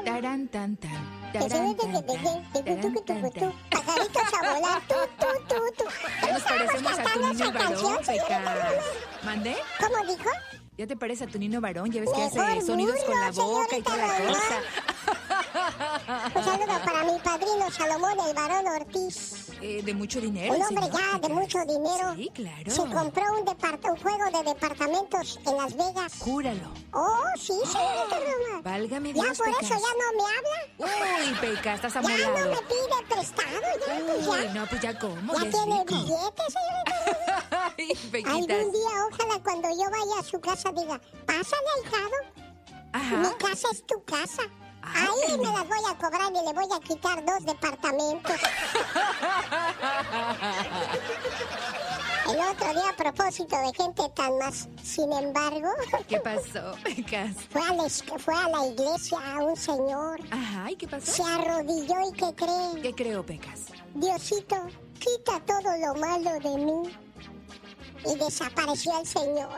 Tarán, tan, tan. Pajaritos a volar. Ya nos parecemos a tu niño varón, Pecas. ¿Mandé? ¿Cómo dijo? ¿Ya te parece a tu niño varón? Ya ves que Mejor hace sonidos con la burlo, boca y toda la señorita cosa. Un saludo para mi padrino Salomón, el varón Ortiz. De mucho dinero. Un hombre señor, ya de Pecas. mucho dinero. Sí, claro. Se compró un juego de departamentos en Las Vegas. Júralo. Oh, sí, señorita Roma. Válgame Ya Dios, por Pecas. eso ya no me habla. Uy, Pecas, estás Ya no amolado. me pide prestado. Ya, pues Uy, ya. no, pues ya cómo. Ya Ya es tiene rico. billetes, señorita Roma. Ay, Pequitas. Algún día, ojalá cuando yo vaya a su casa diga, pásale, ahijado. Ajá. Mi casa es tu casa. Ay. Ahí me las voy a cobrar y le voy a quitar 2 departamentos. El otro día, a propósito de gente tan más, sin embargo, ¿Qué pasó, Pecas? fue a la iglesia un señor, Ajá, ¿y qué pasó? se arrodilló y ¿qué cree? ¿Qué creo, Pecas? Diosito, quita todo lo malo de mí. Y desapareció el señor.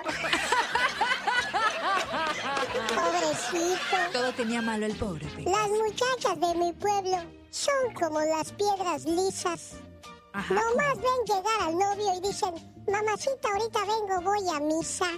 Pobrecito. Todo tenía malo el pobre, Pecas. Las muchachas de mi pueblo son como las piedras lisas. Ajá. Nomás ven llegar al novio y dicen, mamacita, ahorita vengo, voy a misa.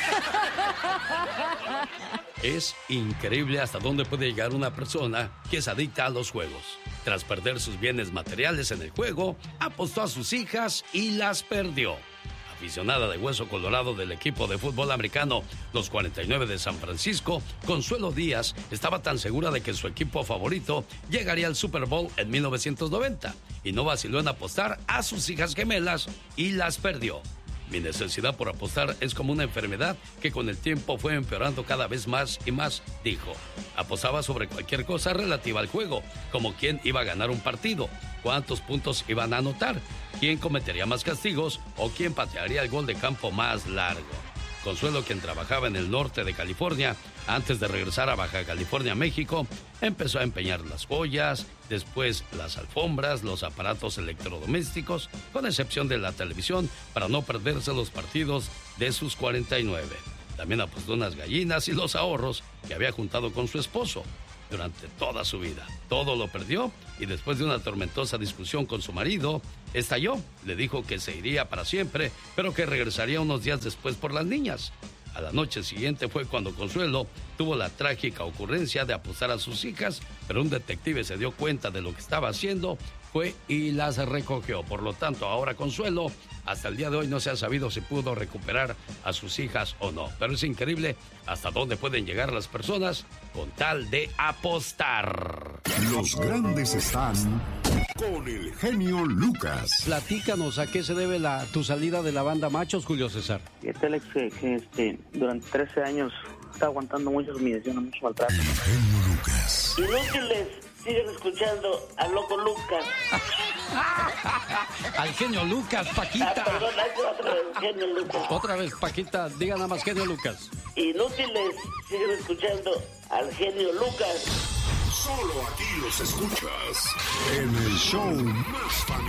Es increíble hasta dónde puede llegar una persona que es adicta a los juegos. Tras perder sus bienes materiales en el juego, apostó a sus hijas y las perdió. Aficionada de hueso colorado del equipo de fútbol americano, los 49 de San Francisco, Consuelo Díaz estaba tan segura de que su equipo favorito llegaría al Super Bowl en 1990 y no vaciló en apostar a sus hijas gemelas y las perdió. Mi necesidad por apostar es como una enfermedad que con el tiempo fue empeorando cada vez más y más, dijo. Apostaba sobre cualquier cosa relativa al juego, como quién iba a ganar un partido, cuántos puntos iban a anotar, quién cometería más castigos o quién patearía el gol de campo más largo. Consuelo, quien trabajaba en el norte de California, antes de regresar a Baja California, México, empezó a empeñar las joyas, después las alfombras, los aparatos electrodomésticos, con excepción de la televisión, para no perderse los partidos de sus 49. También apostó unas gallinas y los ahorros que había juntado con su esposo durante toda su vida. Todo lo perdió y después de una tormentosa discusión con su marido, estalló. Le dijo que se iría para siempre, pero que regresaría unos días después por las niñas. A la noche siguiente fue cuando Consuelo tuvo la trágica ocurrencia de apostar a sus hijas, pero un detective se dio cuenta de lo que estaba haciendo, fue y las recogió. Por lo tanto, ahora Consuelo, hasta el día de hoy no se ha sabido si pudo recuperar a sus hijas o no. Pero es increíble hasta dónde pueden llegar las personas con tal de apostar. Los grandes están con el genio Lucas. Platícanos, ¿a qué se debe tu salida de la banda Machos, Julio César? Fíjate, Alex, que durante 13 años está aguantando muchas humillaciones, mucho maltrato. El genio Lucas. Inútiles, siguen escuchando al loco Lucas. Al genio Lucas, Paquita. Perdón, otra vez, genio Lucas. Otra vez, Paquita, diga nada más genio Lucas. Inútiles, siguen escuchando al genio Lucas. Solo aquí los escuchas en el show más